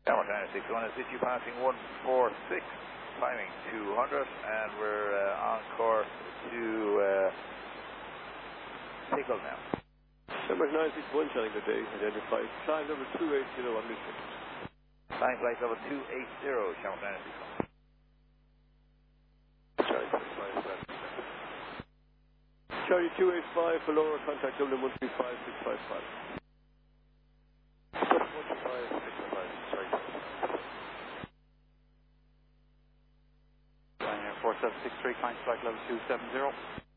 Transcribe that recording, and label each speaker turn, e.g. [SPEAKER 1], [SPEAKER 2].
[SPEAKER 1] Tower 961 is issue passing 146, climbing 200, and we're on course to Pickle now.
[SPEAKER 2] Number 961, Charlie, good day, identified. Climb number 280 on mission.
[SPEAKER 1] Climb flight level 280, Tower 961.
[SPEAKER 2] Charlie 285. Charlie 285 for lower, contact Dublin 135655.
[SPEAKER 3] 125, 655, sorry. 4763, climb flight level 270.